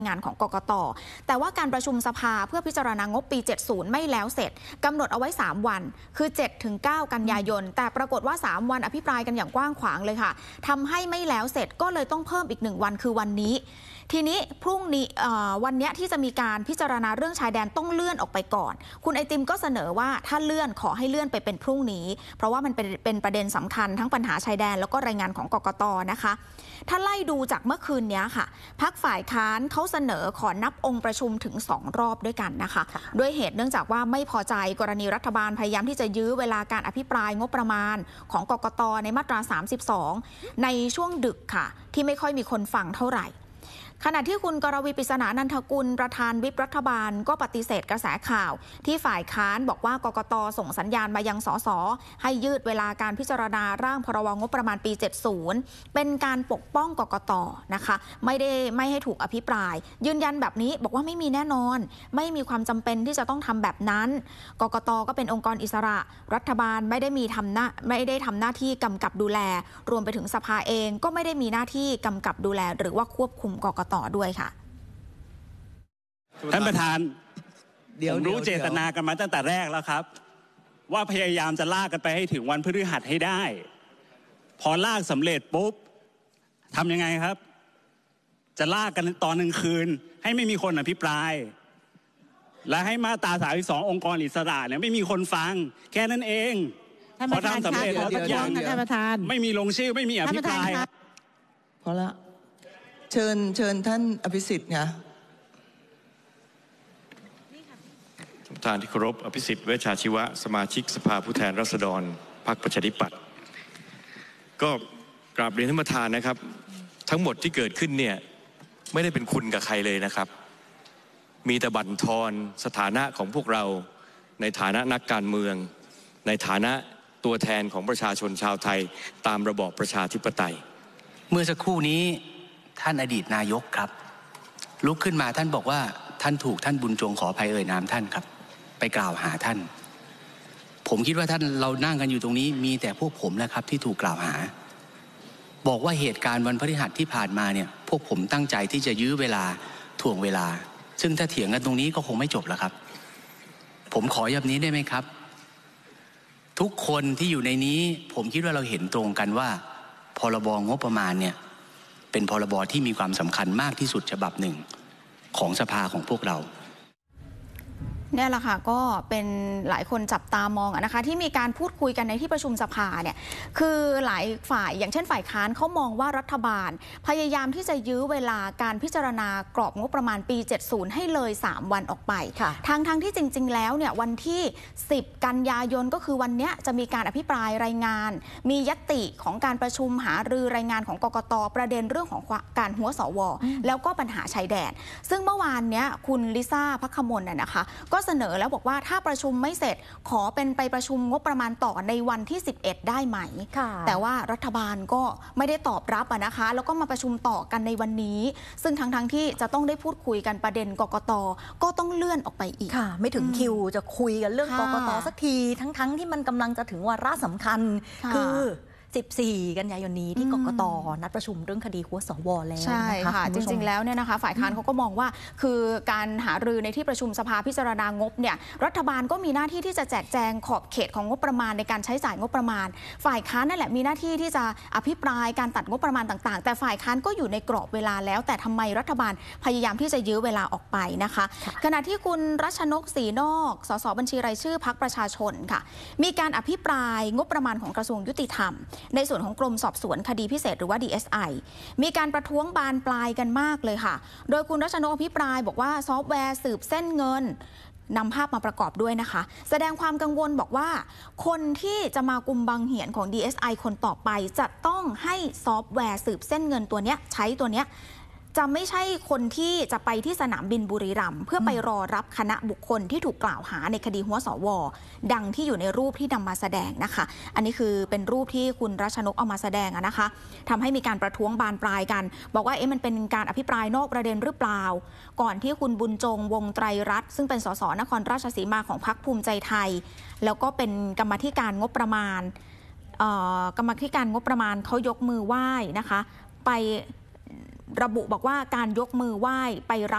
งานของกกต.แต่ว่าการประชุมสภาเพื่อพิจารณางบปี 70 ไม่แล้วเสร็จกำหนดเอาไว้ 3 วันคือ 7-9 กันยายนแต่ปรากฏว่า 3 วันอภิปรายกันอย่างกว้างขวางเลยค่ะทำให้ไม่แล้วเสร็จก็เลยต้องเพิ่มอีก 1 วันคือวันนี้ทีนี้พรุ่งนี้วันนี้ที่จะมีการพิจารณาเรื่องชายแดนต้องเลื่อนออกไปก่อนคุณไอติมก็เสนอว่าถ้าเลื่อนขอให้เลื่อนไปเป็นพรุ่งนี้เพราะว่ามันเป็นประเด็นสำคัญทั้งปัญหาชายแดนแล้วก็รายงานของกกต.นะคะถ้าไล่ดูจากเมื่อคืนนี้ค่ะพรรคฝ่ายค้านเขาเสนอขอนับองค์ประชุมถึง2 รอบด้วยกันนะคะด้วยเหตุเนื่องจากว่าไม่พอใจกรณีรัฐบาลพยายามที่จะยื้อเวลาการอภิปรายงบประมาณของกกต.ในมาตรา 32 ในช่วงดึกค่ะที่ไม่ค่อยมีคนฟังเท่าไหร่ขณะที่คุณกรวีปริศนานันทกุลประธานวิปรัฐบาลก็ปฏิเสธกระแสข่าวที่ฝ่ายค้านบอกว่ากกต.ส่งสัญญาณมายังสสให้ยืดเวลาการพิจารณาร่างพรบงบประมาณปี 70 เป็นการปกป้องกกต.นะคะไม่ให้ถูกอภิปรายยืนยันแบบนี้บอกว่าไม่มีแน่นอนไม่มีความจำเป็นที่จะต้องทำแบบนั้นกกต.ก็เป็นองค์กรอิสระรัฐบาลไม่ได้ทำหน้าที่กำกับดูแลรวมไปถึงสภาเองก็ไม่ได้มีหน้าที่กำกับดูแลหรือว่าควบคุมกกต.ด้วยค่ะท่านประธานผมรู้เจตนากันมาตั้งแต่แรกแล้วครับว่าพยายามจะลากกันไปให้ถึงวันพฤหัสให้ได้พอลากสำเร็จปุ๊บทำยังไงครับจะลากกันตอน1 คืนให้ไม่มีคนอภิปรายและให้มาตรา32องค์กรอิสระเนี่ยไม่มีคนฟังแค่นั้นเองพอทำสำเร็จแล้วทุกอย่างไม่มีลงชื่อไม่มีอภิปรายพอละเชิญท่านอภิสิทธิ์ค่ะท่านประธานที่เคารพอภิสิทธิ์เวชชาชีวะสมาชิกสภาผู้แทนราษฎรพรรคประชาธิปัตย์ก็กราบเรียนท่านประธานนะครับทั้งหมดที่เกิดขึ้นเนี่ยไม่ได้เป็นคุณกับใครเลยนะครับมีแต่บั่นทอนสถานะของพวกเราในฐานะนักการเมืองในฐานะตัวแทนของประชาชนชาวไทยตามระบอบประชาธิปไตยเมื่อสักครู่นี้ท่านอดีตนายกครับลุกขึ้นมาท่านบอกว่าท่านถูกท่านบุญจงขออภัยเอ่ยนามท่านครับไปกล่าวหาท่านผมคิดว่าท่านเรานั่งกันอยู่ตรงนี้มีแต่พวกผมแหละครับที่ถูกกล่าวหาบอกว่าเหตุการณ์วันพฤหัสที่ผ่านมาเนี่ยพวกผมตั้งใจที่จะยื้อเวลาถ่วงเวลาซึ่งถ้าเถียงกันตรงนี้ก็คงไม่จบแล้วครับผมขอแบบนี้ได้ไหมครับทุกคนที่อยู่ในนี้ผมคิดว่าเราเห็นตรงกันว่าพรบงบประมาณเนี่ยเป็นพรบที่มีความสำคัญมากที่สุดฉบับหนึ่งของสภาของพวกเราเนี่ยแหละค่ะก็เป็นหลายคนจับตามองนะคะที่มีการพูดคุยกันในที่ประชุมสภาเนี่ยคือหลายฝ่ายอย่างเช่นฝ่ายค้านเขามองว่ารัฐบาลพยายามที่จะยื้อเวลาการพิจารณากรอบงบประมาณปี 70 ให้เลย3 วันออกไปทั้งที่จริงๆแล้วเนี่ยวันที่10 กันยายนก็คือวันนี้จะมีการอภิปรายรายงานมีญัตติของการประชุมหารือรายงานของกกต.ประเด็นเรื่องของการหัวสว.แล้วก็ปัญหาชายแดนซึ่งเมื่อวานเนี้ยคุณลิซ่าภัคคมลนะคะก็เสนอแล้วบอกว่าถ้าประชุมไม่เสร็จขอเป็นไปประชุมงบประมาณต่อในวันที่11ได้ไหมแต่ว่ารัฐบาลก็ไม่ได้ตอบรับนะคะแล้วก็มาประชุมต่อกันในวันนี้ซึ่งทั้งที่จะต้องได้พูดคุยกันประเด็นกกต.ก็ต้องเลื่อนออกไปอีกไม่ถึงคิวจะคุยกันเรื่องกกต.สักทีทั้งที่มันกำลังจะถึงวาระสำคัญคือ14 กันยายนนี้ที่กกต.นัดประชุมเรื่องคดีหัวสว.แล้วใช่ค่ะจริงๆแล้วเนี่ยนะคะฝ่ายค้านเขาก็มองว่าคือการหารือในที่ประชุมสภาพิจารณางบเนี่ยรัฐบาลก็มีหน้าที่ที่จะแจกแจงขอบเขตของงบประมาณในการใช้จ่ายงบประมาณฝ่ายค้านนั่นแหละมีหน้าที่ที่จะอภิปรายการตัดงบประมาณต่างๆแต่ฝ่ายค้านก็อยู่ในกรอบเวลาแล้วแต่ทำไมรัฐบาลพยายามที่จะยื้อเวลาออกไปนะคะขณะที่คุณรัชนกศรีนอกสสบัญชีรายชื่อพรรคประชาชนค่ะมีการอภิปรายงบประมาณของกระทรวงยุติธรรมในส่วนของกรมสอบสวนคดีพิเศษหรือว่า DSI มีการประท้วงบานปลายกันมากเลยค่ะโดยคุณรัชนกอภิปรายบอกว่าซอฟต์แวร์สืบเส้นเงินนำภาพมาประกอบด้วยนะคะแสดงความกังวลบอกว่าคนที่จะมากุมบังเหียนของ DSI คนต่อไปจะต้องให้ซอฟต์แวร์สืบเส้นเงินตัวเนี้ยใช้ตัวเนี้ยจะไม่ใช่คนที่จะไปที่สนามบินบุรีรัมย์เพื่อไปรอรับคณะบุคคลที่ถูกกล่าวหาในคดีหัวสว.ดังที่อยู่ในรูปที่นำมาแสดงนะคะอันนี้คือเป็นรูปที่คุณรัชนกเอามาแสดงนะคะทำให้มีการประท้วงบานปลายกันบอกว่ามันเป็นการอภิปรายนอกประเด็นหรือเปล่าก่อนที่คุณบุญจงวงไตรรัตน์ซึ่งเป็นสสนครราชสีมาของพรรคภูมิใจไทยแล้วก็เป็นกรรมาธิการงบประมาณเขายกมือไหว้นะคะไประบุบอกว่าการยกมือไหว้ไปรับ